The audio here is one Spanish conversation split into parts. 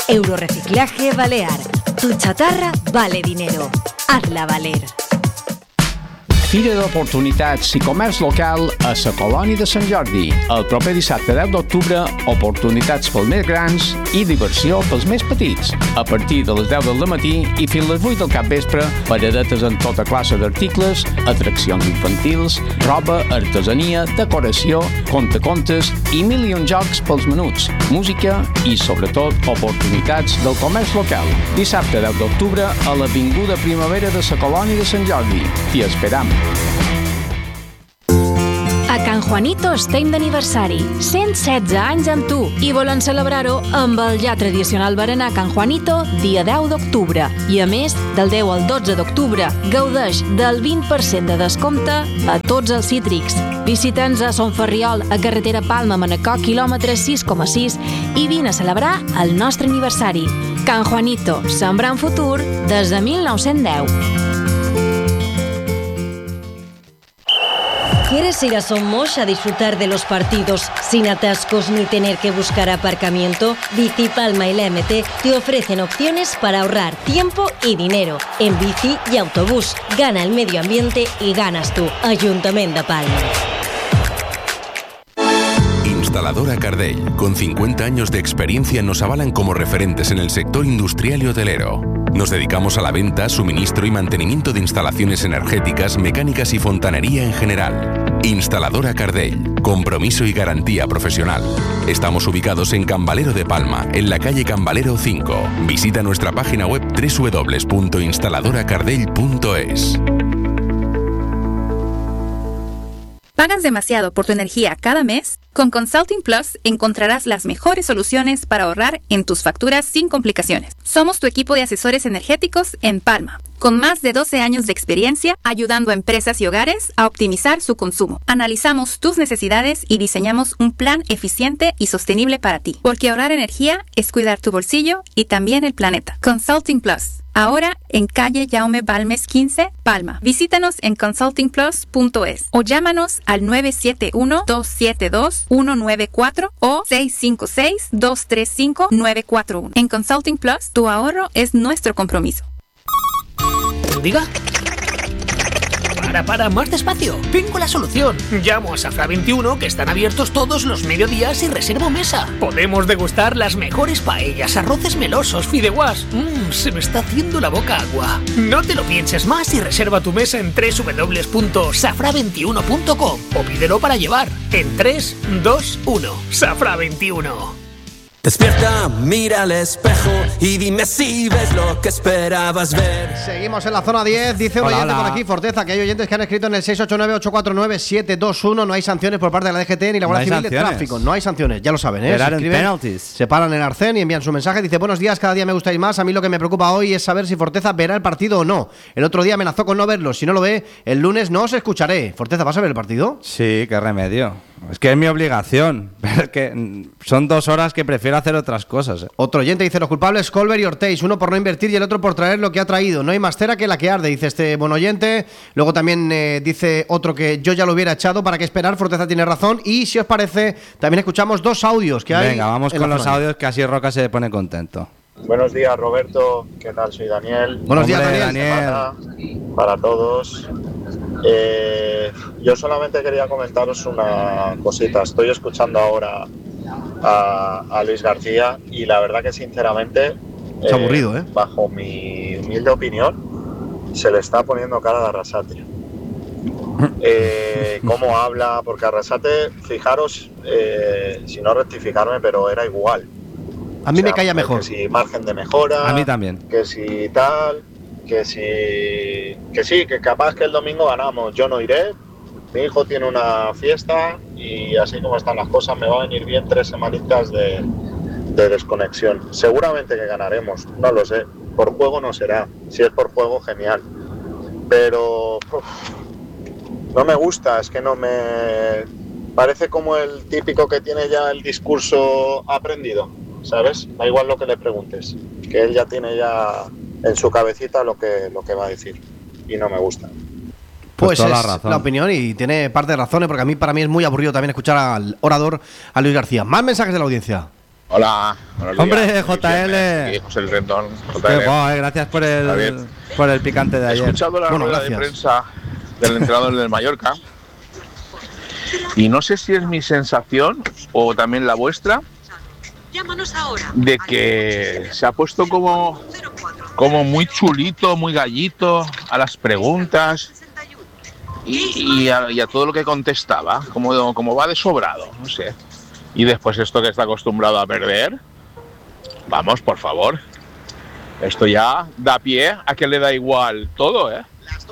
Euroreciclaje Balear. Tu chatarra vale dinero. Hazla valer. Fira d'Oportunitats i Comerç Local a la Colònia de Sant Jordi. El proper dissabte 10 d'octubre, oportunitats pels més grans i diversió pels més petits. A partir de les 10 del matí i fins les 8 del capvespre, paradetes en tota classe d'articles, atraccions infantils, roba, artesania, decoració, contacontes i 1.000 jocs pels menuts, música i, sobretot, oportunitats del comerç local. Dissabte 10 d'octubre a l'Avinguda Primavera de la Colònia de Sant Jordi. T'hi esperam. A Can Juanito estem d'aniversari, 116 anys amb tu, i volen celebrar-ho amb el ja tradicional berenar Can Juanito dia 10 d'octubre. I a més, del 10 al 12 d'octubre, gaudeix del 20% de descompte a tots els cítrics. Visita'ns a Son Ferriol, a carretera Palma-Manacor, quilòmetre 6,6, i vine a celebrar el nostre aniversari. Can Juanito, sembrant futur des de 1910. ¿Quieres ir a Somos a disfrutar de los partidos sin atascos ni tener que buscar aparcamiento? Bici Palma y la MT te ofrecen opciones para ahorrar tiempo y dinero en bici y autobús. Gana el medio ambiente y ganas tú. Ayuntamiento de Palma. Instaladora Cardell, con 50 años de experiencia, nos avalan como referentes en el sector industrial y hotelero. Nos dedicamos a la venta, suministro y mantenimiento de instalaciones energéticas, mecánicas y fontanería en general. Instaladora Cardell, compromiso y garantía profesional. Estamos ubicados en Can Valero de Palma, en la calle Can Valero 5. Visita nuestra página web www.instaladoracardell.es. ¿Pagas demasiado por tu energía cada mes? Con Consulting Plus encontrarás las mejores soluciones para ahorrar en tus facturas sin complicaciones. Somos tu equipo de asesores energéticos en Palma, con más de 12 años de experiencia ayudando a empresas y hogares a optimizar su consumo. Analizamos tus necesidades y diseñamos un plan eficiente y sostenible para ti, porque ahorrar energía es cuidar tu bolsillo y también el planeta. Consulting Plus. Ahora en calle Jaume Balmes 15, Palma. Visítanos en consultingplus.es o llámanos al 971-272-194 o 656-235-941. En Consulting Plus, tu ahorro es nuestro compromiso. ¿Diga? Para, más despacio. Tengo la solución. Llamo a Safra 21, que están abiertos todos los mediodías, y reservo mesa. Podemos degustar las mejores paellas, arroces melosos, fideuás. Se me está haciendo la boca agua. No te lo pienses más y reserva tu mesa en www.safra21.com o pídelo para llevar en 3, 2, 1. Safra 21. Despierta, mira al espejo y dime si ves lo que esperabas ver. Seguimos en la zona 10. Dice un oyente por aquí, Forteza, que hay oyentes que han escrito en el 689-849-721. No hay sanciones por parte de la DGT ni la Guardia Civil de Tráfico. No hay sanciones, ya lo saben, ¿eh? Se paran en Arcén y envían su mensaje. Dice: buenos días, cada día me gustáis más. A mí lo que me preocupa hoy es saber si Forteza verá el partido o no. El otro día amenazó con no verlo. Si no lo ve, el lunes no os escucharé. Forteza, ¿vas a ver el partido? Sí, qué remedio. Es que es mi obligación. Es que son 2 horas que prefiero hacer otras cosas. Otro oyente dice: los culpables Colbert y Ortiz, uno por no invertir y el otro por traer lo que ha traído. No hay más cera que la que arde, dice este buen oyente. Luego también dice otro que yo ya lo hubiera echado, ¿para qué esperar? Forteza tiene razón. Y si os parece, también escuchamos 2 audios que hay. Venga, vamos con los audios, que así Roca se pone contento. Buenos días, Roberto. ¿Qué tal? Soy Daniel. Buenos días, Daniel. Para todos. Yo solamente quería comentaros una cosita. Estoy escuchando ahora a Luis García y la verdad que sinceramente es aburrido, bajo mi humilde opinión, se le está poniendo cara de Arrasate. Cómo habla, porque Arrasate, fijaros, si no rectificarme, pero era igual. A mí me caía mejor. Que si margen de mejora. A mí también. Que si tal, que sí, que capaz que el domingo ganamos. Yo no iré. Mi hijo tiene una fiesta y así como están las cosas me va a venir bien 3 semanitas de desconexión. Seguramente que ganaremos, no lo sé. Por juego no será. Si es por juego, genial. Pero no me gusta, es que no me... Parece como el típico que tiene ya el discurso aprendido, ¿sabes? Da igual lo que le preguntes, que él ya tiene ya en su cabecita lo que va a decir y no me gusta. Pues es la opinión y tiene parte de razón, porque para mí es muy aburrido también escuchar al orador, a Luis García. Más mensajes de la audiencia. Hola. Hombre, JL. Aquí, José el Rendón. Qué guay, gracias por el picante de ayer. He escuchado la rueda de prensa del entrenador del Mallorca y no sé si es mi sensación o también la vuestra de que se ha puesto como muy chulito, muy gallito a las preguntas y a todo lo que contestaba, como va de sobrado, no sé. Y después esto que está acostumbrado a perder, vamos, por favor, esto ya da pie a que le da igual todo, ¿eh?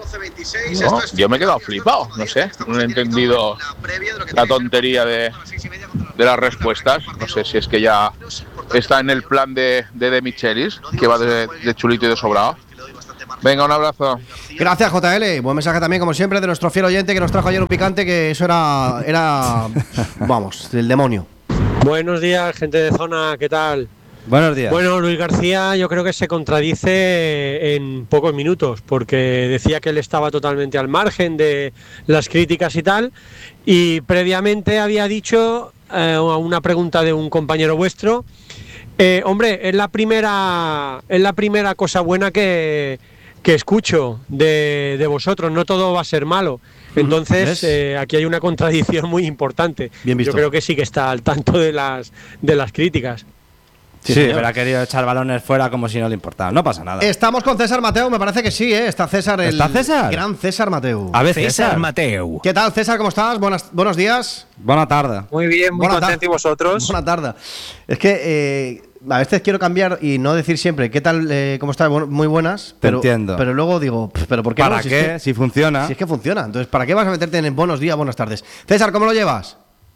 No, yo me he quedado flipado, no sé, no he entendido la tontería de las respuestas, no sé si es que ya está en el plan de Michelis, que va de chulito y de sobrado. Venga, un abrazo. Gracias, JL. Buen mensaje también, como siempre, de nuestro fiel oyente que nos trajo ayer un picante, que eso era vamos, del demonio. Buenos días, gente de zona, ¿qué tal? Buenos días. Bueno, Luis García yo creo que se contradice en pocos minutos, porque decía que él estaba totalmente al margen de las críticas y tal, y previamente había dicho a una pregunta de un compañero vuestro, hombre, es la primera cosa buena que escucho de vosotros, no todo va a ser malo. Entonces aquí hay una contradicción muy importante. Bien visto. Yo creo que sí que está al tanto de las críticas. Sí, pero ha querido echar balones fuera como si no le importaba. No pasa nada. Estamos con César Mateu, me parece que sí, ¿eh? Está César, ¿Está César? Gran César Mateu. A ver, César Mateu. ¿Qué tal, César? ¿Cómo estás? Buenos días. Buena tarde. Muy bien, muy contento. ¿Y vosotros? Buena tarde. Es que a veces quiero cambiar y no decir siempre ¿qué tal? ¿Cómo estás? Muy buenas. Pero, entiendo. Pero luego digo, ¿pero por qué ¿Para no? qué? Si funciona. Si es que funciona. Entonces, ¿para qué vas a meterte en buenos días, buenas tardes? César, ¿cómo lo llevas?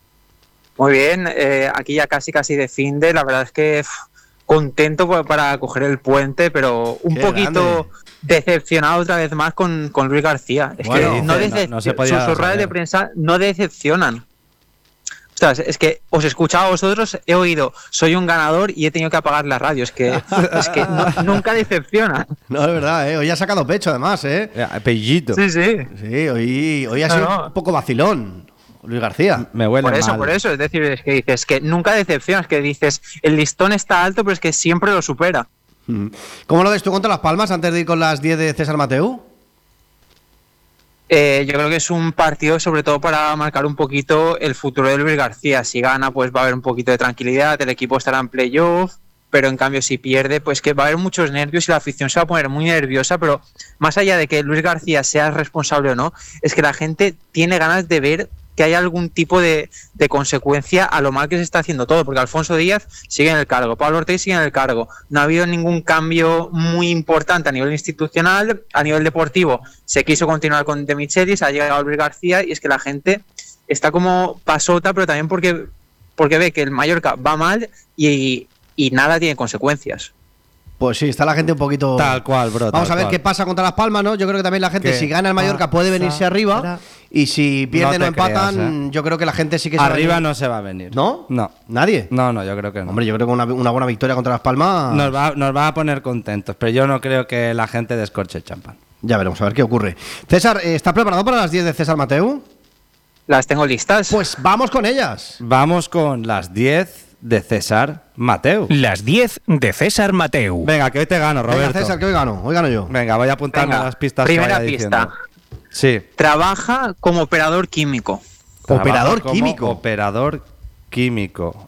Muy bien. Aquí ya casi de fin de. La verdad es que contento para coger el puente, pero un poquito decepcionado otra vez más con Luis García. Es que no se podía sus ruedas de prensa no decepcionan. Ostras, es que os he escuchado a vosotros, he oído, soy un ganador y he tenido que apagar la radio. Es que nunca decepciona. No, es verdad, hoy ha sacado pecho además, Pellito. Sí. Sí, hoy ha sido un poco vacilón. Luis García. Me huele mal. Por eso, es decir, es que dices que nunca decepcionas, que dices, el listón está alto, pero es que siempre lo supera. ¿Cómo lo ves tú contra Las Palmas antes de ir con las 10 de César Mateu? Yo creo que es un partido sobre todo para marcar un poquito el futuro de Luis García. Si gana, pues va a haber un poquito de tranquilidad, el equipo estará en playoff, pero en cambio si pierde, pues que va a haber muchos nervios y la afición se va a poner muy nerviosa, pero más allá de que Luis García sea responsable o no, es que la gente tiene ganas de ver que hay algún tipo de consecuencia a lo mal que se está haciendo todo, porque Alfonso Díaz sigue en el cargo, Pablo Ortega sigue en el cargo, no ha habido ningún cambio muy importante a nivel institucional, a nivel deportivo se quiso continuar con De Michelis, ha llegado Luis García y es que la gente está como pasota, pero también porque ve que el Mallorca va mal y nada tiene consecuencias. Pues sí, está la gente un poquito... Tal cual, bro. Vamos a ver qué pasa contra Las Palmas, ¿no? Yo creo que también la gente, si gana el Mallorca, puede venirse arriba. Y si pierde no empatan, yo creo que la gente sí que se va a venir. Arriba no se va a venir. ¿No? No. ¿Nadie? No, yo creo que no. Hombre, yo creo que una buena victoria contra Las Palmas... Nos va a poner contentos, pero yo no creo que la gente descorche el champán. Ya veremos, a ver qué ocurre. César, ¿estás preparado para las 10 de César Mateu? Las tengo listas. Pues vamos con ellas. Vamos con las 10 de César Mateu. Las 10 de César Mateu. Venga, que hoy te gano, Roberto. Venga, César, que hoy gano yo. Venga, voy a apuntarme las pistas. Primera pista. Sí. Trabaja como operador químico. ¿Operador químico? Operador químico.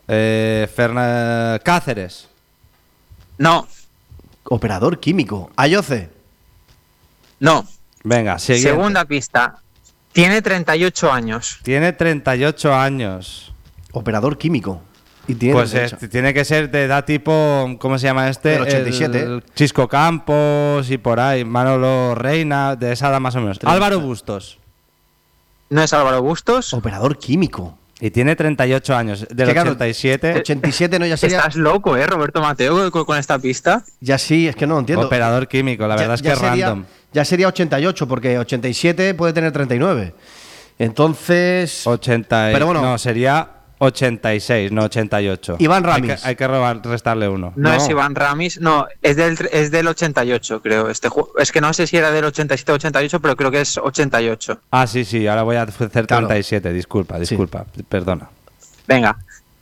Cáceres. No. Operador químico. Ayoce. No. Venga, siguiente. Segunda pista. Tiene 38 años. Tiene 38 años. Operador químico. Y tiene pues tiene que ser de edad tipo, ¿cómo se llama este? El 87. El Chisco Campos y por ahí, Manolo Reina, de esa edad más o menos. 30. Álvaro Bustos. ¿No es Álvaro Bustos? Operador químico. Y tiene 38 años, del 87. 87 no, ya sería... Estás loco, Roberto Mateu, con esta pista. Ya sí, es que no lo entiendo. Operador químico, la verdad es que es random. Ya sería 88, porque 87 puede tener 39. Entonces... 80... Pero bueno... No, sería 86, no 88. Iván Ramis. Hay que restarle uno. No es Iván Ramis, no, es del 88, creo. Es que no sé si era del 87 o 88, pero creo que es 88. Ah, sí, ahora voy a hacer 37. Claro. Disculpa, perdona. Venga.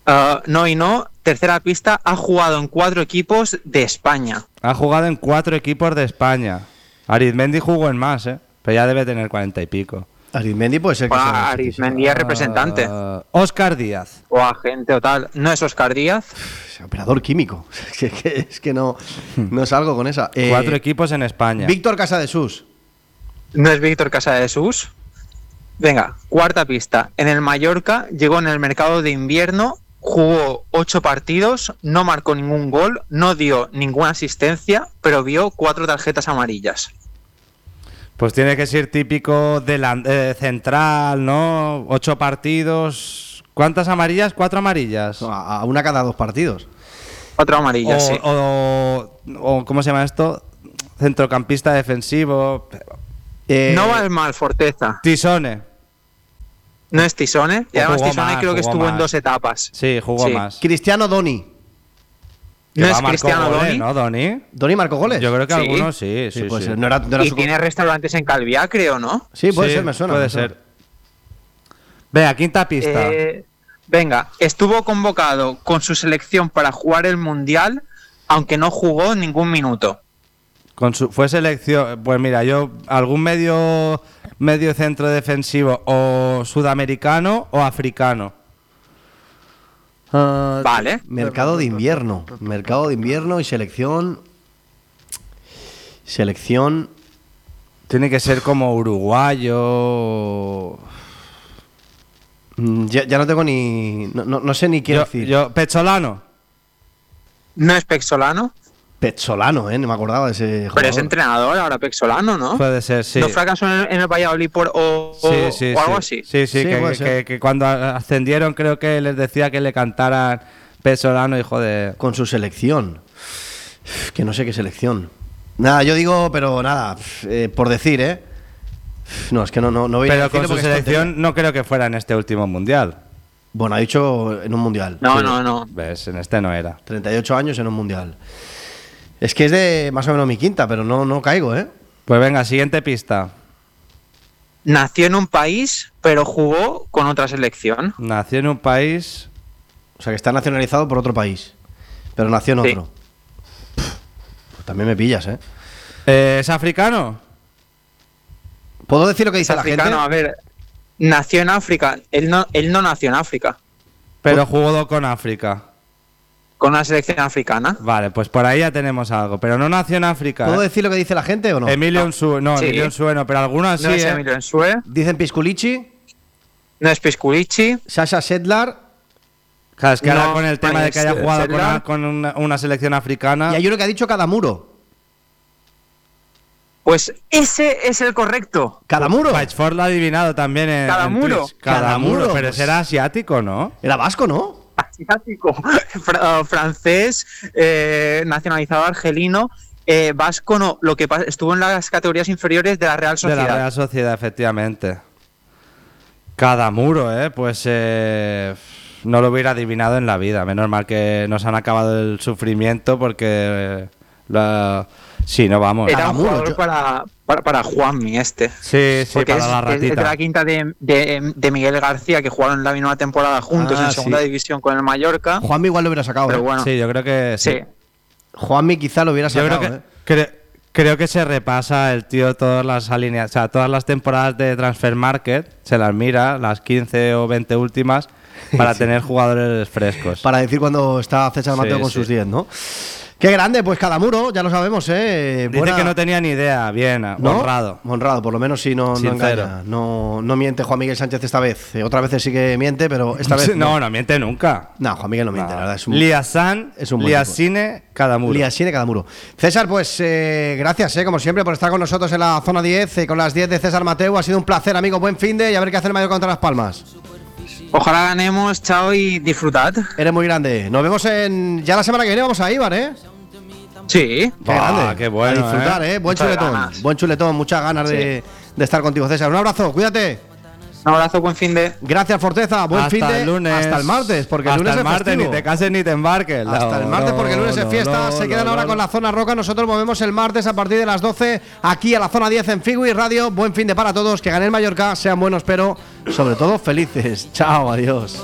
Tercera pista, ha jugado en 4 equipos de España. Ha jugado en 4 equipos de España. Arizmendi jugó en más, pero ya debe tener 40 y pico. Arizmendi puede ser que sea. Arizmendi es representante. Óscar Díaz. O agente o tal. ¿No es Óscar Díaz? Operador químico. Es que no salgo con esa. 4 equipos en España. Víctor Casadesús. ¿No es Víctor Casadesús? Venga, cuarta pista. En el Mallorca llegó en el mercado de invierno, jugó 8 partidos, no marcó ningún gol, no dio ninguna asistencia, pero vio 4 tarjetas amarillas. Pues tiene que ser típico central, ¿no? 8 partidos. ¿Cuántas amarillas? 4 amarillas. A una cada 2 partidos. 4 amarillas, sí. O ¿cómo se llama esto? Centrocampista defensivo. No va mal, Forteza. Tisone. ¿No es Tisone? Y además Tisone creo que estuvo en 2 etapas. Sí, jugó más. Cristiano Doni. ¿No es Cristiano Doni? ¿No, Doni? ¿Doni marcó goles? Yo creo que algunos sí. Pues sí. No era y tiene restaurantes en Calviá, creo, ¿no? Sí, puede ser, me suena. Puede ser. Venga, quinta pista. Venga, estuvo convocado con su selección para jugar el Mundial, aunque no jugó ningún minuto. Fue selección. Pues mira, yo algún medio centro defensivo o sudamericano o africano. Vale. Mercado de invierno y selección. Tiene que ser como uruguayo. Ya no tengo ni. No sé ni qué decir. Pezzolano. ¿No es Pezzolano? Pezzolano, no me acordaba de ese jugador. Pero es entrenador ahora Pezzolano, ¿no? Puede ser, sí. ¿No fracasó en el Valladolid o algo así? Sí, que cuando ascendieron creo que les decía que le cantaran Pezzolano, hijo de... Con su selección. Que no sé qué selección. Nada, yo digo, pero nada, por decir, No, es que no voy pero a decirlo. Pero con su selección no creo que fuera en este último mundial. Bueno, ha dicho en un mundial. No. ¿Ves? En este no era. 38 años en un mundial. Es que es de más o menos mi quinta, pero no caigo, Pues venga, siguiente pista. Nació en un país, pero jugó con otra selección. Nació en un país... O sea, que está nacionalizado por otro país, pero nació en otro. Pues también me pillas, ¿Es africano? ¿Puedo decir lo que dice la gente? A ver, nació en África. Él no nació en África. Pero jugó con África. Con una selección africana. Vale, pues por ahí ya tenemos algo. Pero no nació en África. ¿Puedo decir lo que dice la gente o no? Emilio Nsue. No, sí. Emilio Nsue no, pero algunos sí. No es Emilio Nsue. Dicen Pisculici. No es Pisculici. Sasha Sedlar. Claro, es que ahora con el tema de que haya jugado con una selección africana. Y hay uno que ha dicho Cadamuro. Pues ese es el correcto. ¿Cadamuro? Patchford lo ha adivinado también en Cadamuro. Cadamuro, pero pues será asiático, ¿no? Era vasco, ¿no? Asiático. Francés, nacionalizado argelino. Vasco no, lo que pasa, estuvo en las categorías inferiores de la Real Sociedad. De la Real Sociedad, efectivamente. Cadamuro, pues no lo hubiera adivinado en la vida. Menos mal que nos han acabado el sufrimiento porque... Sí, no vamos. Era un jugador para Juanmi este. Sí, porque para la ratita. Es de la quinta de Miguel García, que jugaron la misma temporada juntos en segunda división con el Mallorca. Juanmi igual lo hubiera sacado. Pero bueno. Sí, yo creo que sí. Juanmi quizá lo hubiera sacado. Yo creo que se repasa el tío todas las alineaciones, o sea, todas las temporadas de Transfer Market, se las mira, las 15 o 20 últimas, para tener jugadores frescos. Para decir cuando está César Mateo con sus 10, ¿no? Qué grande, pues Cadamuro, ya lo sabemos, Dice que no tenía ni idea, bien, ¿no? Honrado. Honrado, por lo menos sí, no engaña. No miente Juan Miguel Sánchez esta vez. Otras veces sí que miente, pero esta vez no miente nunca. No, Juan Miguel no miente, la verdad. Liasine Cadamuro. Liasine Cadamuro. César, pues gracias, como siempre, por estar con nosotros en la zona 10, con las 10 de César Mateu. Ha sido un placer, amigo, buen finde y a ver qué hace el Mallorca contra Las Palmas. Ojalá ganemos, chao y disfrutad. Eres muy grande. Nos vemos ya la semana que viene, vamos a Ibar, Sí. Qué grande. Qué bueno. A disfrutar, Buen chuletón. Buen chuletón, muchas ganas de estar contigo, César. Un abrazo, cuídate. Un abrazo, buen finde. Gracias, Forteza. Buen finde. Hasta el lunes. Hasta el martes, porque el lunes hasta el es martes, festivo. ni te cases ni te embarques. Hasta el martes, porque el lunes es fiesta. Se quedan ahora con la Zona Roca. Nosotros movemos el martes a partir de las 12 aquí a la Zona 10 en Figui Radio. Buen finde para todos. Que gane el Mallorca. Sean buenos, pero sobre todo felices. Chao, adiós.